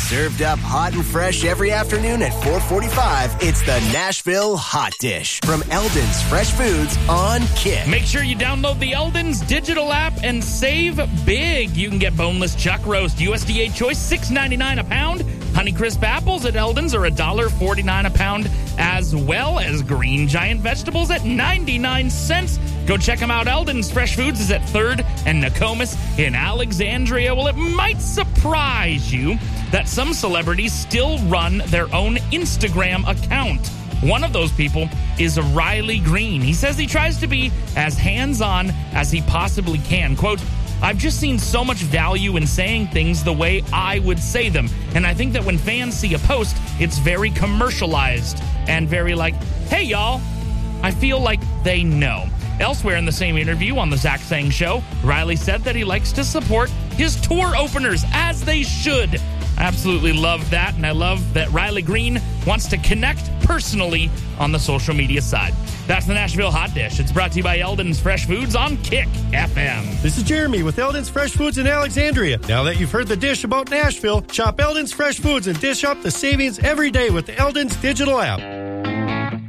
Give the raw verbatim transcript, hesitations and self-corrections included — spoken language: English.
Served up hot and fresh every afternoon at four forty-five, it's the Nashville Hot Dish from Eldon's Fresh Foods on Kick. Make sure you download the Eldon's digital app and save big. You can get boneless chuck roast, U S D A choice, six ninety-nine a pound. Honeycrisp apples at Eldon's are one dollar forty-nine a pound, as well as green giant vegetables at ninety-nine cents. Go check them out. Eldon's Fresh Foods is at third and Nokomis in Alexandria. Well, it might surprise you that some celebrities still run their own Instagram account. One of those people is Riley Green. He says he tries to be as hands-on as he possibly can. Quote, I've just seen so much value in saying things the way I would say them. And I think that when fans see a post, it's very commercialized and very like, hey, y'all. I feel like they know. Elsewhere in the same interview on the Zach Sang Show, Riley said that he likes to support his tour openers, as they should. I absolutely love that, and I love that Riley Green wants to connect personally on the social media side. That's the Nashville Hot Dish. It's brought to you by Eldon's Fresh Foods on Kick F M. This is Jeremy with Eldon's Fresh Foods in Alexandria. Now that you've heard the dish about Nashville, shop Eldon's Fresh Foods and dish up the savings every day with the Eldon's digital app.